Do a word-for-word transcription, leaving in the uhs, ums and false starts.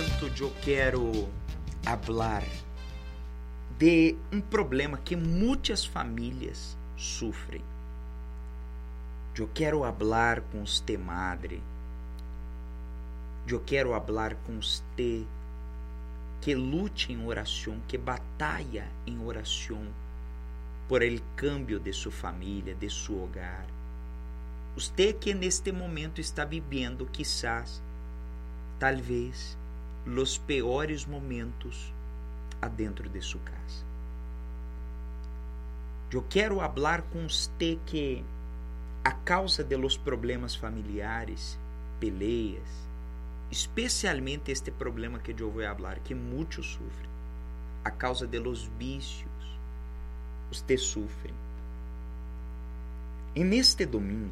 momento eu quero falar de um problema que muitas famílias sofrem. Eu quero falar com você, madre. Eu quero falar com você que lute em oração, que batalha em oração por el cambio de sua família, de seu hogar. Você que neste momento está vivendo, quizás, talvez, os piores momentos adentro de sua casa. Eu quero falar com você que, a causa de los problemas familiares, peleias, especialmente este problema que eu vou falar, que muitos sofrem, a causa de los vícios, você sofre. E neste domingo,